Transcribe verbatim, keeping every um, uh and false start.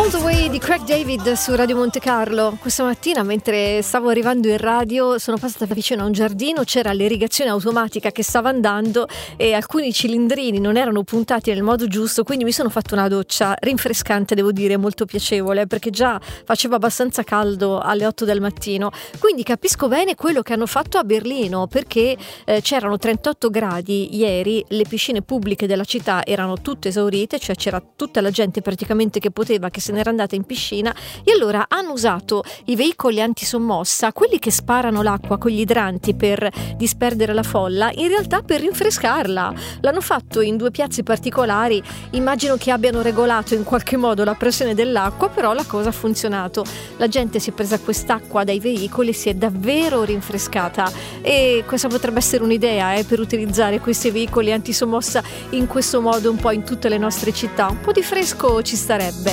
All the Way di Craig David su Radio Monte Carlo. Questa mattina, mentre stavo arrivando in radio, sono passata vicino a un giardino, c'era l'irrigazione automatica che stava andando e alcuni cilindrini non erano puntati nel modo giusto, quindi mi sono fatto una doccia rinfrescante, devo dire, molto piacevole, perché già faceva abbastanza caldo alle otto del mattino. Quindi capisco bene quello che hanno fatto a Berlino, perché eh, c'erano trentotto gradi ieri, le piscine pubbliche della città erano tutte esaurite, cioè c'era tutta la gente praticamente che poteva, che se n'era andata in piscina, e allora hanno usato i veicoli antisommossa, quelli che sparano l'acqua con gli idranti per disperdere la folla, in realtà per rinfrescarla. L'hanno fatto in due piazze particolari, immagino che abbiano regolato in qualche modo la pressione dell'acqua, però la cosa ha funzionato. La gente si è presa quest'acqua dai veicoli e si è davvero rinfrescata, e questa potrebbe essere un'idea eh, per utilizzare questi veicoli antisommossa in questo modo un po' in tutte le nostre città. Un po' di fresco ci starebbe.